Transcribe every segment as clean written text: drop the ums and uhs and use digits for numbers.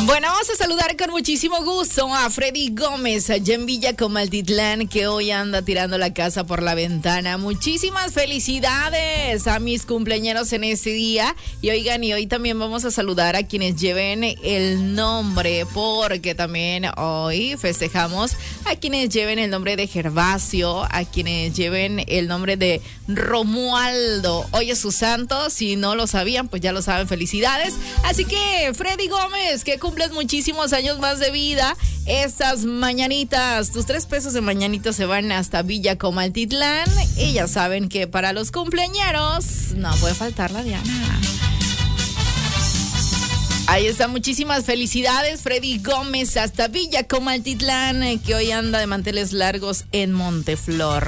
Bueno, vamos a saludar con muchísimo gusto a Freddy Gómez, allá en Villa Comaltitlán, que hoy anda tirando la casa por la ventana. Muchísimas felicidades a mis cumpleañeros en este día. Y oigan, y hoy también vamos a saludar a quienes lleven el nombre, porque también hoy festejamos a quienes lleven el nombre de Gervasio, a quienes lleven el nombre de Romualdo. Hoy es su santo, si no lo sabían, pues ya lo saben, felicidades. Así que, Freddy Gómez, que cumples muchísimos años más de vida. Estas mañanitas, tus 3 pesos de mañanitas se van hasta Villa Comaltitlán. Y ya saben que para los cumpleañeros no puede faltar la Diana. Ahí está, muchísimas felicidades, Freddy Gómez, hasta Villa Comaltitlán, que hoy anda de manteles largos en Monteflor.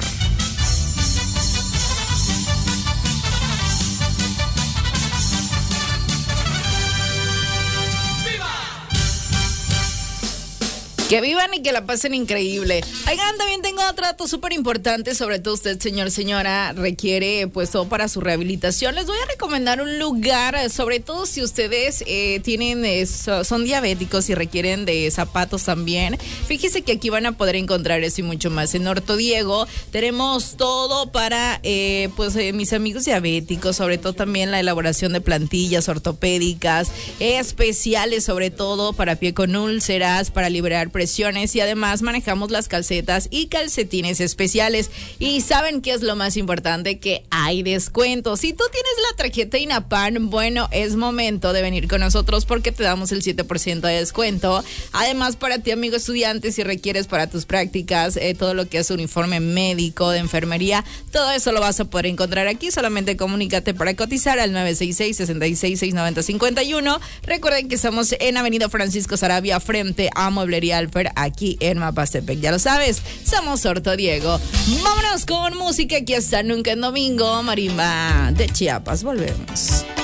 Que vivan y que la pasen increíble. Oigan, también tengo otro dato súper importante, sobre todo usted, señor, señora, requiere pues todo para su rehabilitación. Les voy a recomendar un lugar, sobre todo si ustedes son diabéticos y requieren de zapatos también. Fíjese que aquí van a poder encontrar eso y mucho más. En Orto Diego tenemos todo para mis amigos diabéticos, sobre todo también la elaboración de plantillas ortopédicas, especiales sobre todo para pie con úlceras, para liberar presiones, y además manejamos las calcetas y calcetines especiales. Y ¿saben qué es lo más importante? Que hay descuentos. Si tú tienes la tarjeta INAPAN, bueno, es momento de venir con nosotros porque te damos el 7% de descuento. Además, para ti, amigo estudiante, si requieres para tus prácticas todo lo que es uniforme médico, de enfermería, todo eso lo vas a poder encontrar aquí. Solamente comunícate para cotizar al 966-66-690-51. Recuerden que estamos en Avenida Francisco Sarabia, frente a Mueblería Alfer, aquí en Mapastepec. Ya lo sabes, somos Orto Diego. Vámonos con música. Aquí está Nunca en Domingo, marimba de Chiapas. Volvemos.